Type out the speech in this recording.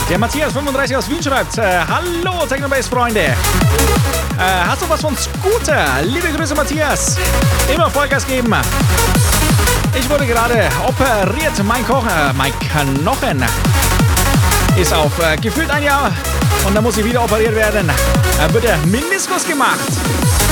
Der Matthias 35 aus Wien schreibt, hallo Technobase-Freunde. Hast du was von Scooter? Liebe Grüße, Matthias. Immer Vollgas geben. Ich wurde gerade operiert. Mein Knochen ist auf gefühlt ein Jahr und dann muss ich wieder operiert werden. Wird der Meniskus gemacht.